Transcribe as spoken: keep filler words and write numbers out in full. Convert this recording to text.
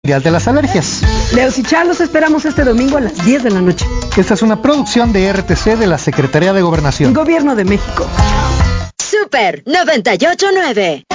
Mundial de las Alergias. Leos y Char, los esperamos este domingo a las diez de la noche. Esta es una producción de R T C de la Secretaría de Gobernación. Gobierno de México. Super noventa y ocho punto nueve.